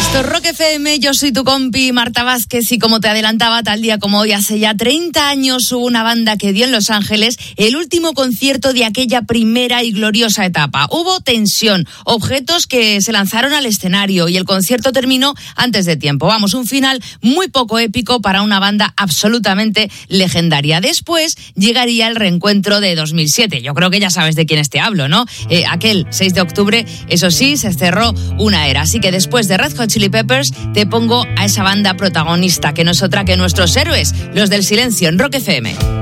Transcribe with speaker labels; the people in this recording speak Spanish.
Speaker 1: Esto es Rock FM, yo soy tu compi Marta Vázquez y como te adelantaba, tal día como hoy, hace ya 30 años hubo una banda que dio en Los Ángeles el último concierto de aquella primera y gloriosa etapa. Hubo tensión, objetos que se lanzaron al escenario y el concierto terminó antes de tiempo. Vamos, un final muy poco épico para una banda absolutamente legendaria. Después llegaría el reencuentro de 2007. Yo creo que ya sabes de quiénes te hablo, ¿no? Aquel 6 de octubre, eso sí, se cerró una era. Así que después de Red Hot Chili Peppers te pongo a esa banda protagonista, que no es otra que nuestros héroes, los del Silencio, en Rock FM.